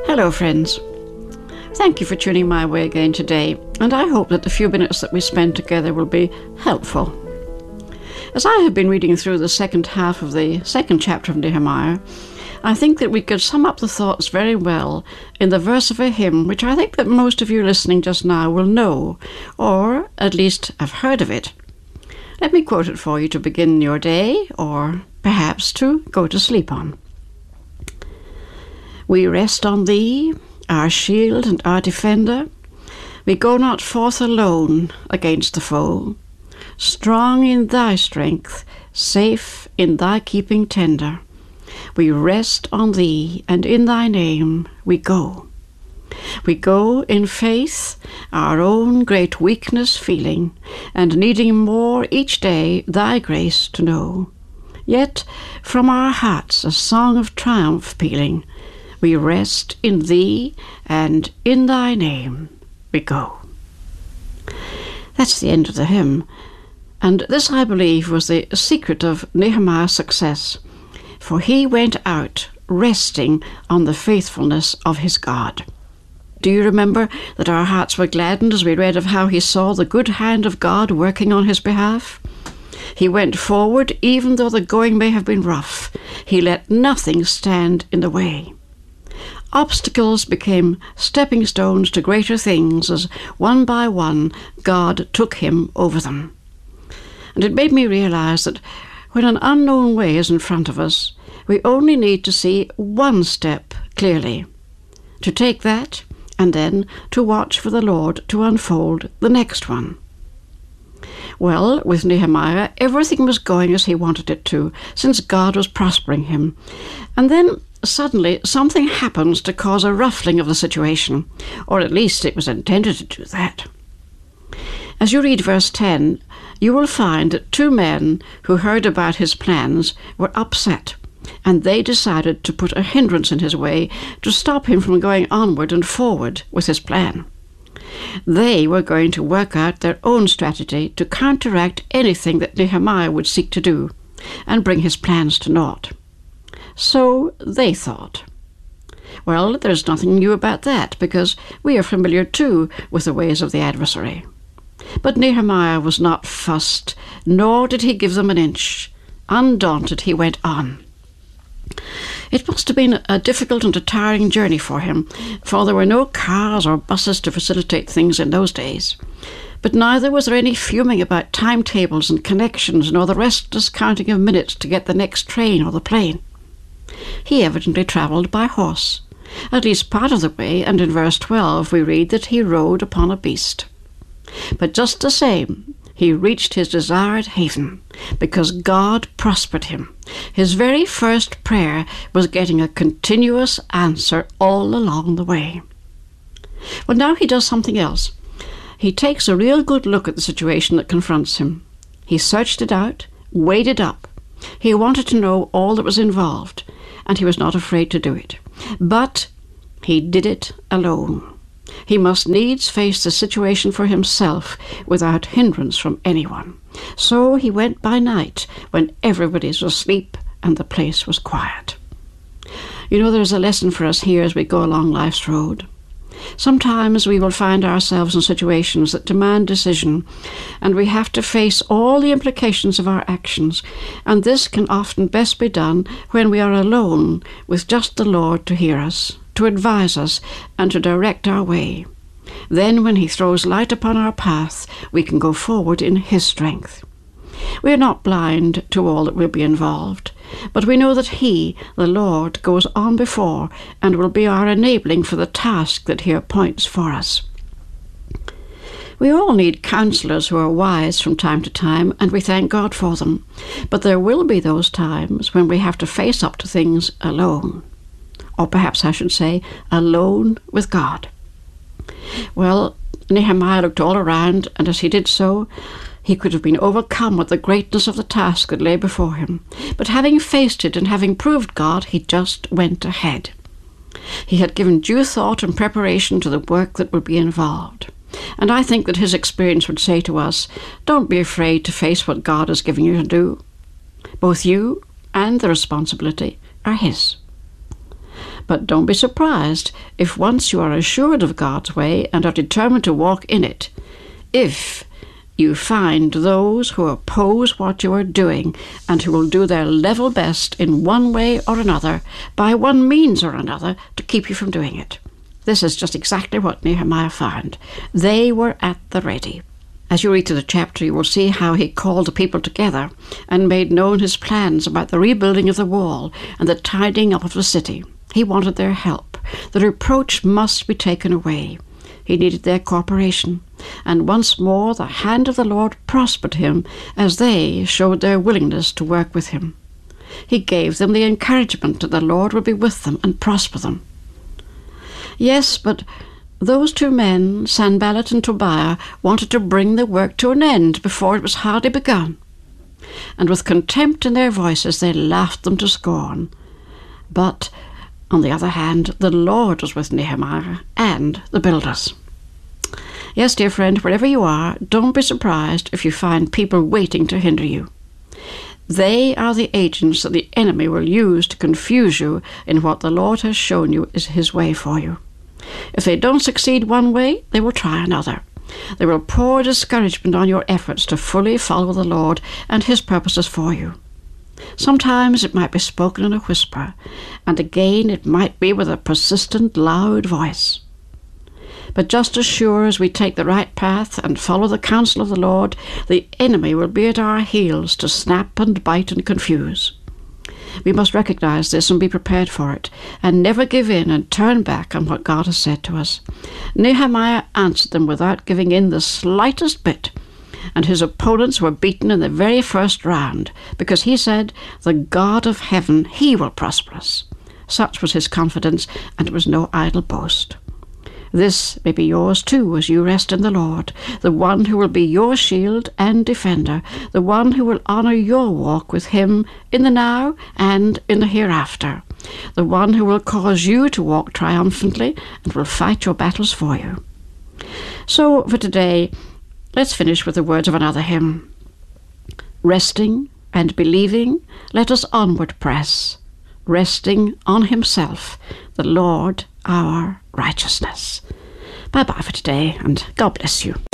Hello friends. Thank you for tuning my way again today, and I hope that the few minutes that we spend together will be helpful. As I have been reading through the second half of the second chapter of Nehemiah, I think that we could sum up the thoughts very well in the verse of a hymn which I think that most of you listening just now will know, or at least have heard of it. Let me quote it for you to begin your day, or perhaps to go to sleep on. We rest on Thee, our shield and our defender. We go not forth alone against the foe. Strong in Thy strength, safe in Thy keeping tender. We rest on Thee, and in Thy name we go. We go in faith, our own great weakness feeling, and needing more each day Thy grace to know. Yet from our hearts a song of triumph pealing, we rest in Thee, and in Thy name we go. That's the end of the hymn, and this, I believe, was the secret of Nehemiah's success, for he went out resting on the faithfulness of his God. Do you remember that our hearts were gladdened as we read of how he saw the good hand of God working on his behalf? He went forward even though the going may have been rough. He let nothing stand in the way. Obstacles became stepping stones to greater things as one by one God took him over them. And it made me realize that when an unknown way is in front of us, we only need to see one step clearly, to take that and then to watch for the Lord to unfold the next one. Well, with Nehemiah, everything was going as he wanted it to, since God was prospering him. And then suddenly something happens to cause a ruffling of the situation, or at least it was intended to do that. As you read verse 10, you will find that two men who heard about his plans were upset, and they decided to put a hindrance in his way to stop him from going onward and forward with his plan. They were going to work out their own strategy to counteract anything that Nehemiah would seek to do, and bring his plans to naught. So they thought. Well, there's nothing new about that, because we are familiar too with the ways of the adversary. But Nehemiah was not fussed, nor did he give them an inch. Undaunted, he went on. It must have been a difficult and a tiring journey for him, for there were no cars or buses to facilitate things in those days. But neither was there any fuming about timetables and connections, nor the restless counting of minutes to get the next train or the plane. He evidently travelled by horse, at least part of the way, and in verse 12 we read that he rode upon a beast. But just the same, he reached his desired haven, because God prospered him. His very first prayer was getting a continuous answer all along the way. Well, now he does something else. He takes a real good look at the situation that confronts him. He searched it out, weighed it up. He wanted to know all that was involved, and he was not afraid to do it. But he did it alone. He must needs face the situation for himself without hindrance from anyone. So he went by night when everybody was asleep and the place was quiet. You know, there's a lesson for us here as we go along life's road. Sometimes we will find ourselves in situations that demand decision, and we have to face all the implications of our actions, and this can often best be done when we are alone with just the Lord to hear us, to advise us, and to direct our way. Then when he throws light upon our path, we can go forward in his strength. We are not blind to all that will be involved, but we know that he, the Lord, goes on before and will be our enabling for the task that he appoints for us. We all need counselors who are wise from time to time, and we thank God for them. But there will be those times when we have to face up to things alone. Or perhaps I should say, alone with God. Well, Nehemiah looked all around, and as he did so, he could have been overcome with the greatness of the task that lay before him. But having faced it and having proved God, he just went ahead. He had given due thought and preparation to the work that would be involved. And I think that his experience would say to us, don't be afraid to face what God is giving you to do. Both you and the responsibility are his. But don't be surprised if once you are assured of God's way and are determined to walk in it, if you find those who oppose what you are doing and who will do their level best in one way or another, by one means or another, to keep you from doing it. This is just exactly what Nehemiah found. They were at the ready. As you read through the chapter, you will see how he called the people together and made known his plans about the rebuilding of the wall and the tidying up of the city. He wanted their help. The reproach must be taken away. He needed their cooperation, and once more the hand of the Lord prospered him as they showed their willingness to work with him. He gave them the encouragement that the Lord would be with them and prosper them. Yes, but those two men, Sanballat and Tobiah, wanted to bring the work to an end before it was hardly begun. And with contempt in their voices they laughed them to scorn. But, on the other hand, the Lord was with Nehemiah and the builders. Yes, dear friend, wherever you are, don't be surprised if you find people waiting to hinder you. They are the agents that the enemy will use to confuse you in what the Lord has shown you is his way for you. If they don't succeed one way, they will try another. They will pour discouragement on your efforts to fully follow the Lord and his purposes for you. Sometimes it might be spoken in a whisper, and again it might be with a persistent, loud voice. But just as sure as we take the right path and follow the counsel of the Lord, the enemy will be at our heels to snap and bite and confuse. We must recognize this and be prepared for it, and never give in and turn back on what God has said to us. Nehemiah answered them without giving in the slightest bit, and his opponents were beaten in the very first round, because he said, "The God of heaven, he will prosper us." Such was his confidence, and it was no idle boast. This may be yours too as you rest in the Lord, the one who will be your shield and defender, the one who will honor your walk with him in the now and in the hereafter, the one who will cause you to walk triumphantly and will fight your battles for you. So for today, let's finish with the words of another hymn. Resting and believing, let us onward press, resting on himself, the Lord our righteousness. Bye-bye for today, and God bless you.